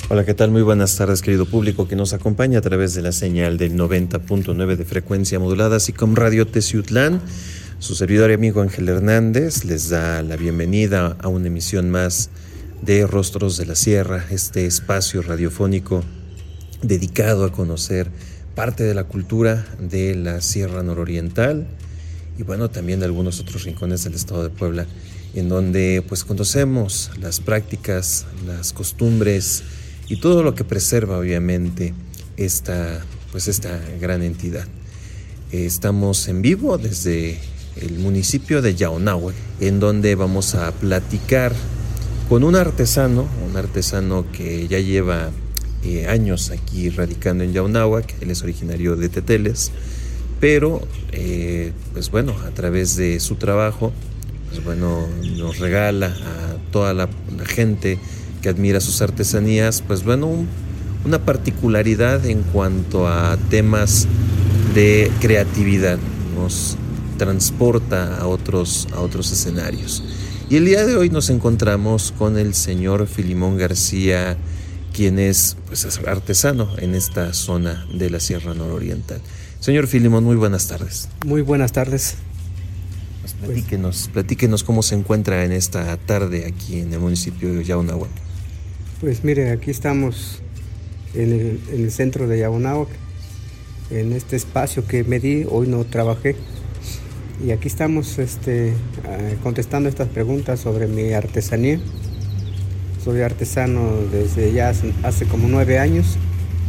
Hola, ¿qué tal? Muy buenas tardes, querido público que nos acompaña a través de la señal del 90.9 de frecuencia modulada, así como Radio Teciutlán. Su servidor y amigo Ángel Hernández les da la bienvenida a una emisión más de Rostros de la Sierra, este espacio radiofónico dedicado a conocer parte de la cultura de la Sierra Nororiental y bueno, también de algunos otros rincones del estado de Puebla, en donde pues conocemos las prácticas, las costumbres y todo lo que preserva obviamente esta gran entidad. Estamos en vivo desde el municipio de Yaonáhuac, en donde vamos a platicar con un artesano que ya lleva años aquí radicando en Yaonáhuac. Él es originario de Teteles, pero pues bueno, a través de su trabajo, pues bueno, nos regala a toda la gente que admira sus artesanías, pues bueno, una particularidad en cuanto a temas de creatividad. Nos transporta a otros escenarios. Y el día de hoy nos encontramos con el señor Filimón García, quien es pues artesano en esta zona de la Sierra Nororiental. Señor Filimón, muy buenas tardes. Muy buenas tardes. Pues platíquenos cómo se encuentra en esta tarde aquí en el municipio de Yaonáhuac. Pues mire, aquí estamos en el centro de Yaonáhuac, en este espacio que me di. Hoy no trabajé y aquí estamos contestando estas preguntas sobre mi artesanía. Soy artesano desde ya hace como 9 años.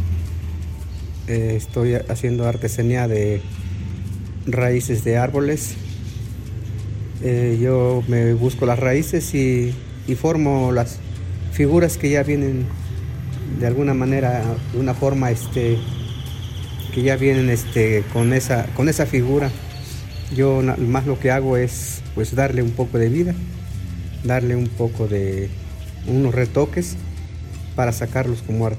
Estoy haciendo artesanía de raíces de árboles. Yo me busco las raíces y formo las figuras que ya vienen de alguna manera, de una forma que ya vienen con esa figura. Yo más lo que hago es pues darle un poco de vida, darle un poco de unos retoques para sacarlos como arte.